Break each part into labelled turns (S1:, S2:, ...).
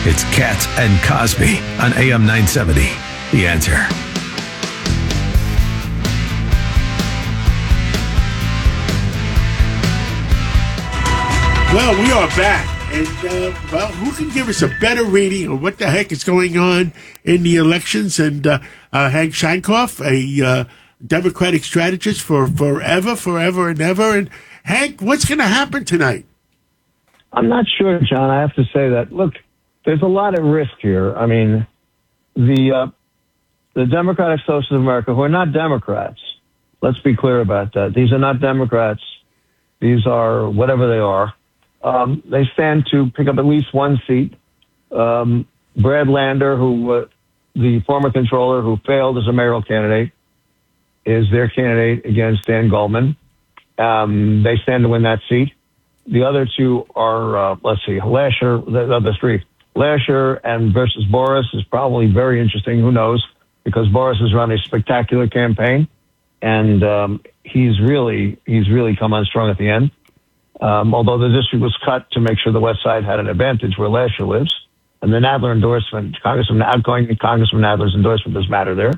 S1: It's Katz and Cosby on AM 970. The Answer.
S2: Well, we are back. And, who can give us a better reading of what the heck is going on in the elections? And Hank Shankoff, a Democratic strategist for forever and ever. And, Hank, what's going to happen tonight?
S3: I'm not sure, John. I have to say that, look, there's a lot at risk here. I mean, the Democratic Socialists of America, who are not Democrats, let's be clear about that. These are not Democrats. These are whatever they are. They stand to pick up at least one seat. Brad Lander, who the former controller who failed as a mayoral candidate, is their candidate against Dan Goldman. They stand to win that seat. The other two are, Lasher, the other three. Lasher and versus Boris is probably very interesting. Who knows? Because Boris has run a spectacular campaign, and he's really come on strong at the end. Although the district was cut to make sure the West Side had an advantage where Lasher lives, and the Nadler endorsement, outgoing Congressman Nadler's endorsement does matter there.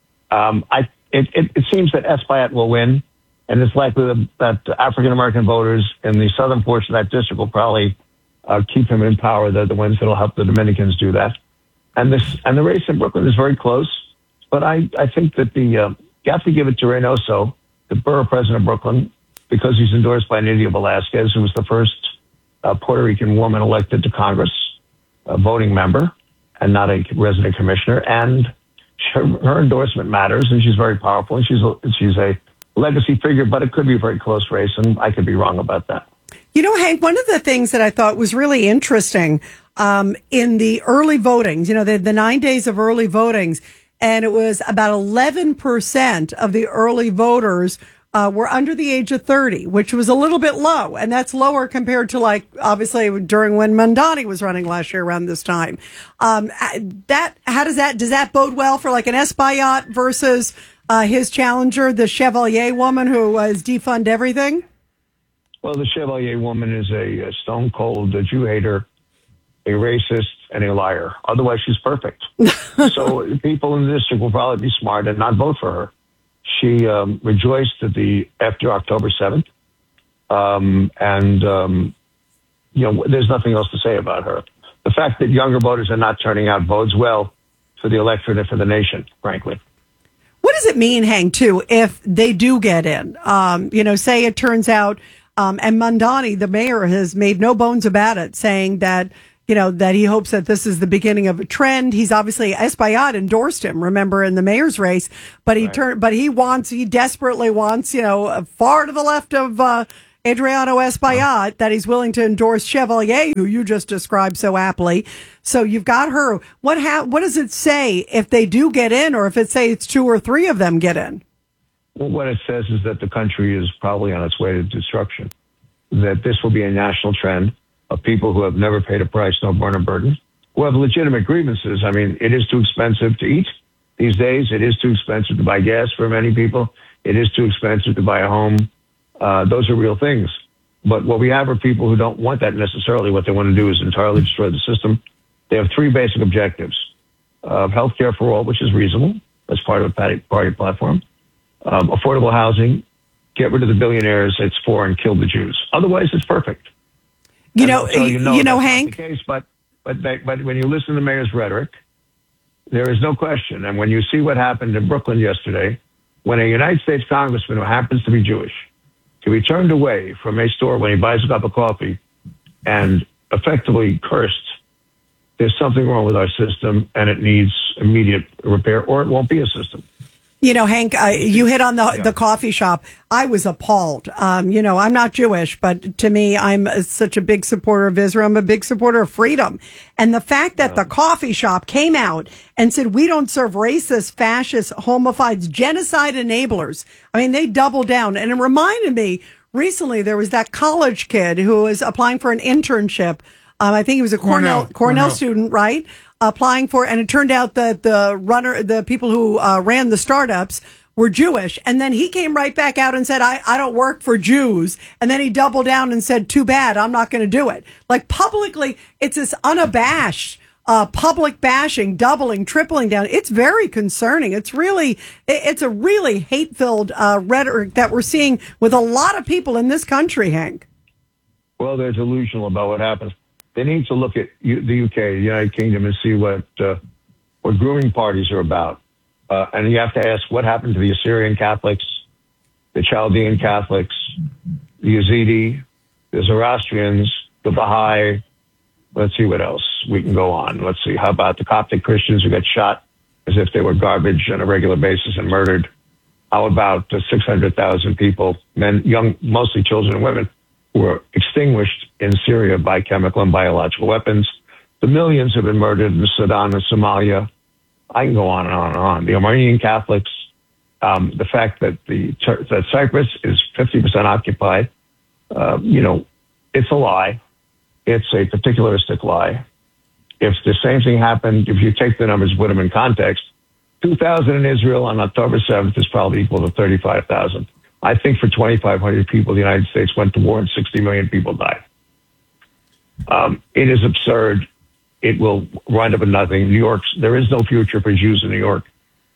S3: It seems that Espaillat will win, and it's likely that African American voters in the southern portion of that district will probably keep him in power. They're the ones that will help the Dominicans do that. And the race in Brooklyn is very close, but I think that you have to give it to Reynoso, the borough president of Brooklyn, because he's endorsed by Nydia Velasquez, who was the first Puerto Rican woman elected to Congress, a voting member, and not a resident commissioner. And her endorsement matters, and she's very powerful, and she's a legacy figure, but it could be a very close race, and I could be wrong about that.
S4: You know, Hank, one of the things that I thought was really interesting in the early votings, the 9 days of early votings, and it was about 11% of the early voters were under the age of 30, which was a little bit low. And that's lower compared to, obviously during when Mondani was running last year around this time. Does that bode well for an Espaillat versus his challenger, the Chevalier woman who has defund everything?
S3: Well, the Chevalier woman is a stone cold Jew hater, a racist, and a liar. Otherwise, she's perfect. So people in the district will probably be smart and not vote for her. She rejoiced after October 7th. There's nothing else to say about her. The fact that younger voters are not turning out bodes well for the electorate and for the nation, frankly.
S4: What does it mean, Hank, too, if they do get in? Say it turns out, and Mondani, the mayor, has made no bones about it, saying that that he hopes that this is the beginning of a trend. He's obviously, Espaillat endorsed him, remember, in the mayor's race, but he desperately wants, far to the left of Adriano Espaillat, that he's willing to endorse Chevalier, who you just described so aptly. So you've got her. What does it say if they do get in, or if it say it's 2 or 3 of them get in?
S3: Well, what it says is that the country is probably on its way to destruction, that this will be a national trend of people who have never paid a price, no born a burden, who have legitimate grievances. I mean, it is too expensive to eat these days. It is too expensive to buy gas for many people. It is too expensive to buy a home. Those are real things. But what we have are people who don't want that necessarily. What they want to do is entirely destroy the system. They have 3 basic objectives. Health care for all, which is reasonable. That's part of a party platform. Affordable housing, get rid of the billionaires, it's 4, and kill the Jews. Otherwise, it's perfect.
S4: Hank.
S3: Case, but when you listen to the mayor's rhetoric, there is no question. And when you see what happened in Brooklyn yesterday, when a United States congressman who happens to be Jewish, to be turned away from a store when he buys a cup of coffee and effectively cursed, there's something wrong with our system, and it needs immediate repair, or it won't be a system.
S4: Hank, you hit on the coffee shop. I was appalled. I'm not Jewish, but to me, I'm such a big supporter of Israel. I'm a big supporter of freedom. And the fact that the coffee shop came out and said, we don't serve racist, fascist, homophiles, genocide enablers. I mean, they doubled down. And it reminded me, recently, there was that college kid who was applying for an internship. I think he was a Cornell student, right? Applying for, and it turned out that the people who ran the startups were Jewish. And then he came right back out and said, I don't work for Jews. And then he doubled down and said, too bad, I'm not going to do it. Publicly, it's this unabashed public bashing, doubling, tripling down. It's very concerning. It's a really hate-filled rhetoric that we're seeing with a lot of people in this country, Hank.
S3: Well, they're delusional about what happens. They need to look at the UK, the United Kingdom, and see what grooming parties are about. And you have to ask what happened to the Assyrian Catholics, the Chaldean Catholics, the Yazidi, the Zoroastrians, the Baha'i. Let's see what else we can go on. Let's see. How about the Coptic Christians who got shot as if they were garbage on a regular basis and murdered? How about the 600,000 people, men, young, mostly children and women, who were extinguished in Syria by chemical and biological weapons? The millions have been murdered in Sudan and Somalia. I can go on and on and on. The Armenian Catholics, the fact that that Cyprus is 50% occupied, it's a lie. It's a particularistic lie. If the same thing happened, if you take the numbers, put them in context, 2,000 in Israel on October 7th is probably equal to 35,000. I think for 2,500 people, the United States went to war and 60 million people died. It is absurd. It will wind up in nothing. There is no future for Jews in New York,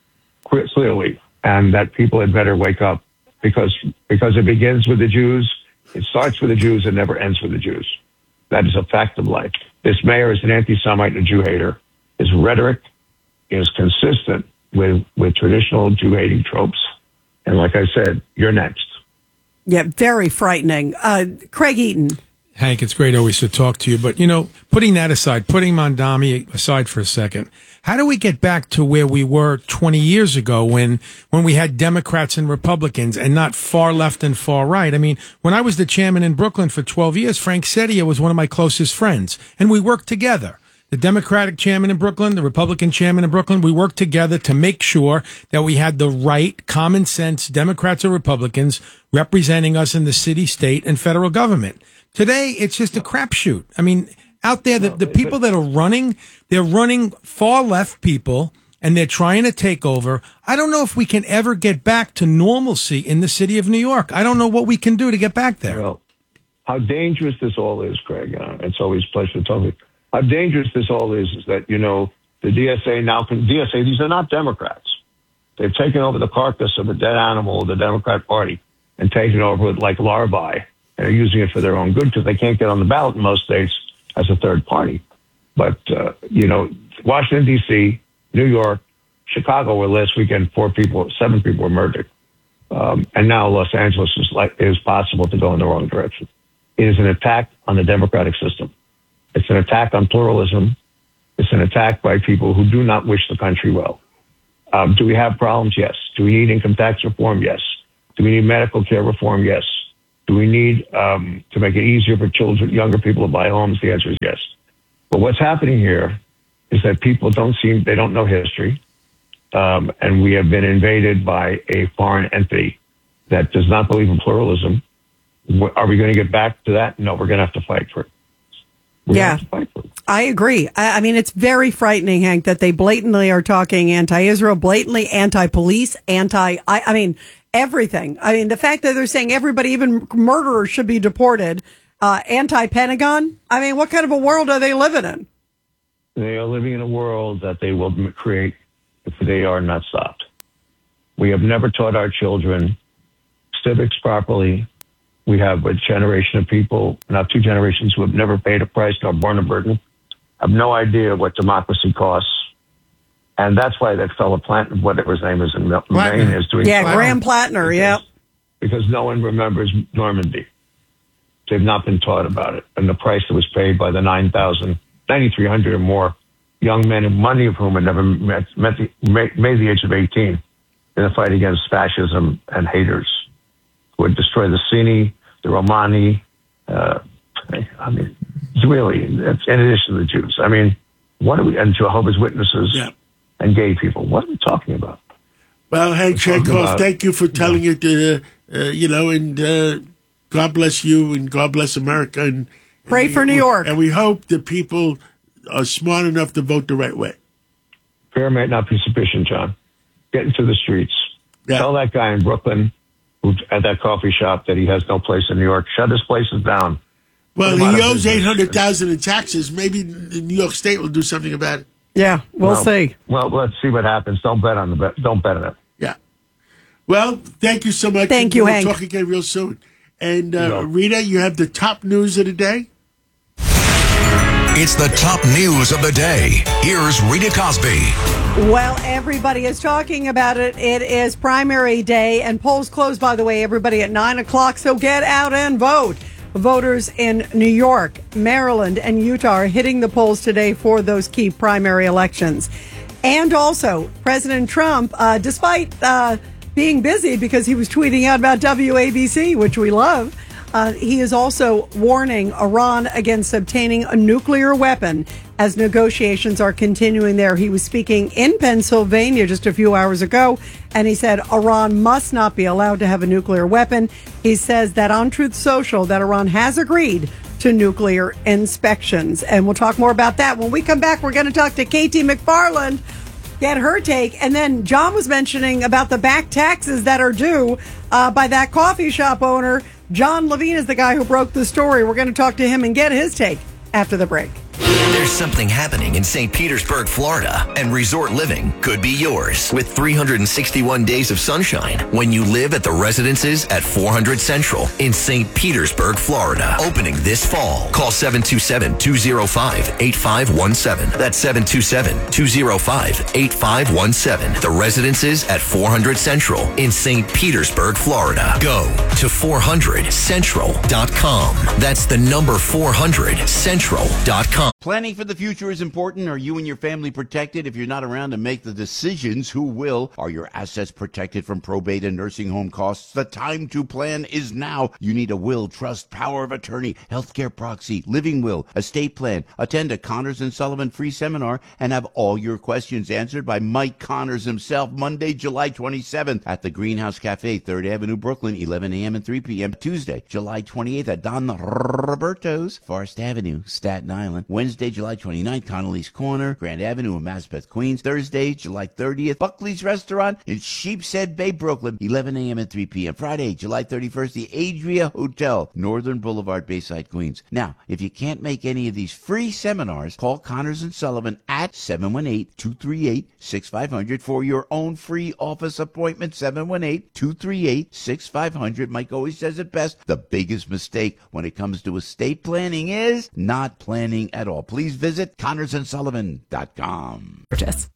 S3: clearly, and that people had better wake up because it begins with the Jews, it starts with the Jews, and never ends with the Jews. That is a fact of life. This mayor is an anti-Semite and a Jew-hater. His rhetoric is consistent with traditional Jew-hating tropes. And like I said, you're next.
S4: Yeah, very frightening. Craig Eaton.
S5: Hank, it's great always to talk to you. But, putting that aside, putting Mamdani aside for a second, how do we get back to where we were 20 years ago when we had Democrats and Republicans and not far left and far right? I mean, when I was the chairman in Brooklyn for 12 years, Frank Sedia was one of my closest friends, and we worked together. The Democratic chairman in Brooklyn, the Republican chairman in Brooklyn, we worked together to make sure that we had the right, common sense Democrats or Republicans representing us in the city, state, and federal government. Today, it's just a crapshoot. I mean, out there, the people that are running, they're running far left people, and they're trying to take over. I don't know if we can ever get back to normalcy in the city of New York. I don't know what we can do to get back there.
S3: Well, how dangerous this all is, Craig. It's always a pleasure to talk to you. How dangerous this all is that, the DSA, these are not Democrats. They've taken over the carcass of a dead animal of the Democrat Party and taken over it like larvae. And are using it for their own good because they can't get on the ballot in most states as a third party. But, Washington, D.C., New York, Chicago, where last weekend 7 people were murdered. And now Los Angeles is possible to go in the wrong direction. It is an attack on the democratic system. It's an attack on pluralism. It's an attack by people who do not wish the country well. Do we have problems? Yes. Do we need income tax reform? Yes. Do we need medical care reform? Yes. Do we need to make it easier for younger people to buy homes? The answer is yes. But what's happening here is that people they don't know history. And we have been invaded by a foreign entity that does not believe in pluralism. Are we going to get back to that? No, we're going to have to fight for it.
S4: Yeah, I agree. I mean, it's very frightening, Hank, that they blatantly are talking anti-Israel, blatantly anti-police, everything. I mean, the fact that they're saying everybody, even murderers, should be deported, anti-Pentagon. I mean, what kind of a world are they living in?
S3: They are living in a world that they will create if they are not stopped. We have never taught our children civics properly. We have a generation of people, now 2 generations, who have never paid a price nor borne a burden, have no idea what democracy costs. And that's why that fellow Plattner, whatever his name is in Maine, is doing.
S4: Yeah, Graham Plattner, yeah.
S3: Because no one remembers Normandy. They've not been taught about it. And the price that was paid by the 9,300 or more young men, many of whom had never made the age of 18 in a fight against fascism and haters who would destroy the Sini, the Romani. It's really, in addition to the Jews. I mean, and Jehovah's Witnesses and gay people. What are we talking about?
S2: Well, Hank Shankhoff, thank you for telling it, and God bless you and God bless America. And
S4: pray for New York.
S2: And we hope that people are smart enough to vote the right way.
S3: Prayer might not be sufficient, John. Get into the streets. Yeah. Tell that guy in Brooklyn who's at that coffee shop that he has no place in New York. Shut his places down.
S2: Well,
S3: Put him out
S2: he
S3: of
S2: owes
S3: business.
S2: $800,000 in taxes. Maybe New York State will do something about it.
S4: Yeah, we'll see.
S3: Well, let's see what happens. Don't bet on it.
S2: Yeah. Well, thank you so much.
S4: Thank you,
S2: we'll
S4: Hank.
S2: talk again real soon. And
S3: No.
S2: Rita, you have the top news of the day.
S6: It's the top news of the day. Here's Rita Cosby.
S4: Well, everybody is talking about it. It is primary day, and polls close, by the way, everybody at 9 o'clock. So get out and vote. Voters in New York, Maryland, and Utah are hitting the polls today for those key primary elections. And also, President Trump, despite being busy because he was tweeting out about WABC, which we love, he is also warning Iran against obtaining a nuclear weapon as negotiations are continuing there. He was speaking in Pennsylvania just a few hours ago, and he said Iran must not be allowed to have a nuclear weapon. He says that on Truth Social that Iran has agreed to nuclear inspections. And we'll talk more about that. When we come back, we're going to talk to Katie McFarland, get her take. And then John was mentioning about the back taxes that are due by that coffee shop owner. John Levine is the guy who broke the story. We're going to talk to him and get his take after the break.
S7: There's something happening in St. Petersburg, Florida, and resort living could be yours with 361 days of sunshine when you live at the residences at 400 Central in St. Petersburg, Florida. Opening this fall. Call 727-205-8517. That's 727-205-8517. The residences at 400 Central in St. Petersburg, Florida. Go to 400central.com. That's the number 400central.com.
S8: Planning for the future is important. Are you and your family protected? If you're not around to make the decisions, who will? Are your assets protected from probate and nursing home costs? The time to plan is now. You need a will, trust, power of attorney, healthcare proxy, living will, estate plan. Attend a Connors and Sullivan free seminar and have all your questions answered by Mike Connors himself Monday, July 27th at the Greenhouse Cafe, 3rd Avenue, Brooklyn, 11 a.m. and 3 p.m. Tuesday, July 28th at Don Roberto's, Forest Avenue, Staten Island. Wednesday, July 29th, Connolly's Corner, Grand Avenue in Maspeth, Queens. Thursday, July 30th, Buckley's Restaurant in Sheepshead Bay, Brooklyn, 11 a.m. and 3 p.m. Friday, July 31st, the Adria Hotel, Northern Boulevard, Bayside, Queens. Now, if you can't make any of these free seminars, call Connors and Sullivan at 718-238-6500 for your own free office appointment. 718-238-6500. Mike always says it best. The biggest mistake when it comes to estate planning is not planning at all. Please visit ConnorsandSullivan.com.
S4: Purchase.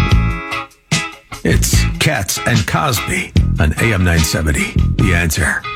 S1: It's Katz and Cosby on AM 970. The Answer.